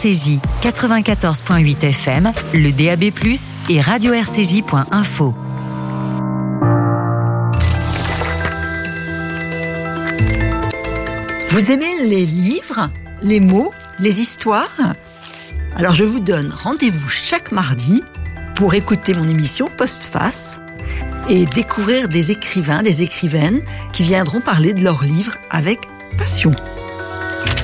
RCJ 94.8 FM, le DAB+, et radio-rcj.info. Vous aimez les livres, les mots, les histoires ? Alors je vous donne rendez-vous chaque mardi pour écouter mon émission Postface et découvrir des écrivains, des écrivaines qui viendront parler de leurs livres avec passion.